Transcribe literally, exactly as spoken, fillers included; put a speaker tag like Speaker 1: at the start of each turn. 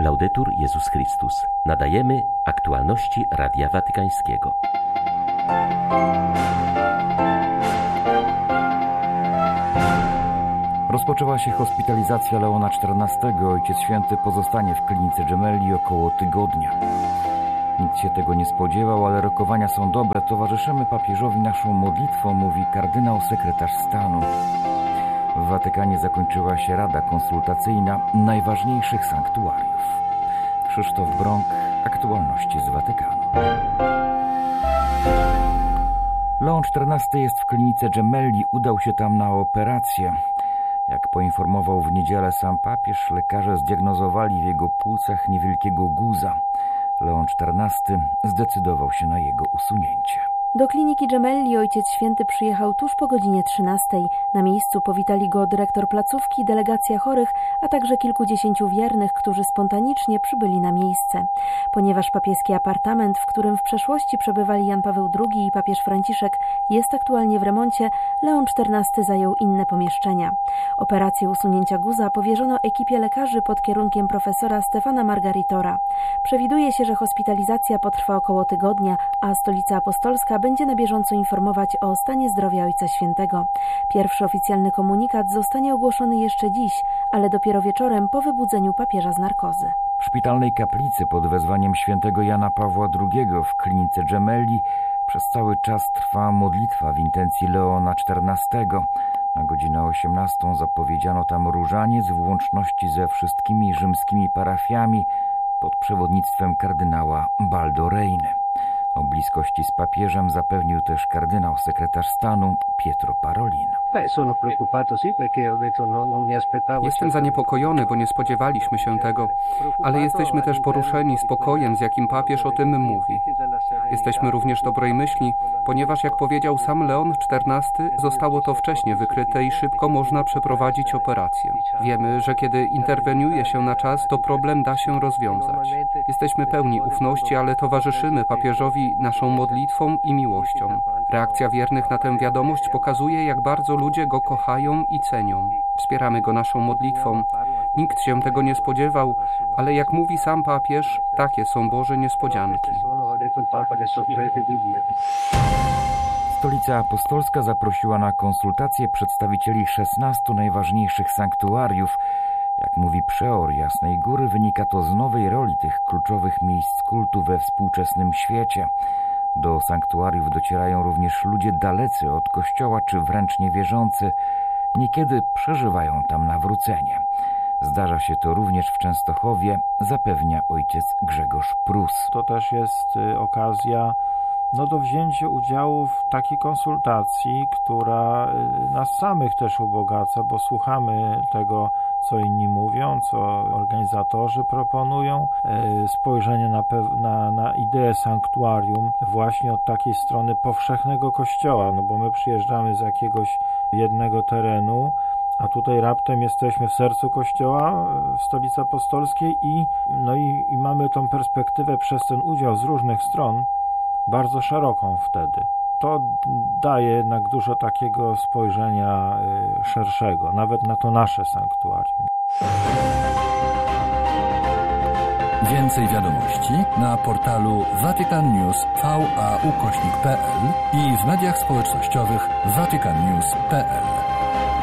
Speaker 1: Laudetur Jezus Chrystus. Nadajemy aktualności Radia Watykańskiego.
Speaker 2: Rozpoczęła się hospitalizacja Leona czternastego. Ojciec Święty pozostanie w klinice Gemelli około tygodnia. Nikt się tego nie spodziewał, ale rokowania są dobre. Towarzyszymy papieżowi naszą modlitwą, mówi kardynał sekretarz stanu. W Watykanie zakończyła się rada konsultacyjna najważniejszych sanktuariów. Krzysztof Brąk, aktualności z Watykanu. Leon czternasty jest w klinice Gemelli, udał się tam na operację. Jak poinformował w niedzielę sam papież, lekarze zdiagnozowali w jego płucach niewielkiego guza. Leon czternasty zdecydował się na jego usunięcie.
Speaker 3: Do kliniki Gemelli Ojciec Święty przyjechał tuż po godzinie trzynastej. Na miejscu powitali go dyrektor placówki, delegacja chorych, a także kilkudziesięciu wiernych, którzy spontanicznie przybyli na miejsce. Ponieważ papieski apartament, w którym w przeszłości przebywali Jan Paweł drugi i papież Franciszek, jest aktualnie w remoncie, Leon czternasty zajął inne pomieszczenia. Operację usunięcia guza powierzono ekipie lekarzy pod kierunkiem profesora Stefana Margaritora. Przewiduje się, że hospitalizacja potrwa około tygodnia, a Stolica Apostolska będzie na bieżąco informować o stanie zdrowia Ojca Świętego. Pierwszy oficjalny komunikat zostanie ogłoszony jeszcze dziś, ale dopiero wieczorem po wybudzeniu papieża z narkozy.
Speaker 2: W szpitalnej kaplicy pod wezwaniem świętego Jana Pawła drugiego w klinice Gemelli przez cały czas trwa modlitwa w intencji Leona czternastego. Na godzinę osiemnastą zapowiedziano tam różaniec w łączności ze wszystkimi rzymskimi parafiami pod przewodnictwem kardynała Baldo Reiny. O bliskości z papieżem zapewnił też kardynał sekretarz stanu Pietro Parolin.
Speaker 4: Jestem zaniepokojony, bo nie spodziewaliśmy się tego, ale jesteśmy też poruszeni spokojem, z jakim papież o tym mówi. Jesteśmy również dobrej myśli, ponieważ jak powiedział sam Leon czternasty, zostało to wcześnie wykryte i szybko można przeprowadzić operację. Wiemy, że kiedy interweniuje się na czas, to problem da się rozwiązać. Jesteśmy pełni ufności, ale towarzyszymy papieżowi naszą modlitwą i miłością. Reakcja wiernych na tę wiadomość pokazuje, jak bardzo ludzie go kochają i cenią. Wspieramy go naszą modlitwą. Nikt się tego nie spodziewał, ale jak mówi sam papież, takie są Boże niespodzianki.
Speaker 2: Stolica Apostolska zaprosiła na konsultacje przedstawicieli szesnastu najważniejszych sanktuariów. Jak mówi przeor Jasnej Góry, wynika to z nowej roli tych kluczowych miejsc kultu we współczesnym świecie. Do sanktuariów docierają również ludzie dalecy od kościoła czy wręcz niewierzący. Niekiedy przeżywają tam nawrócenie. Zdarza się to również w Częstochowie, zapewnia ojciec Grzegorz Prus.
Speaker 5: To też jest okazja no, do wzięcia udziału w takiej konsultacji, która nas samych też ubogaca, bo słuchamy tego, co inni mówią, co organizatorzy proponują, spojrzenie na, na, na ideę sanktuarium właśnie od takiej strony powszechnego kościoła, no bo my przyjeżdżamy z jakiegoś jednego terenu, a tutaj raptem jesteśmy w sercu Kościoła, w Stolicy Apostolskiej i, no i, i mamy tą perspektywę przez ten udział z różnych stron bardzo szeroką wtedy. To daje jednak dużo takiego spojrzenia szerszego, nawet na to nasze sanktuarium.
Speaker 6: Więcej wiadomości na portalu Vatican News V A ukośnik kropka p l i w mediach społecznościowych vatican news kropka p l.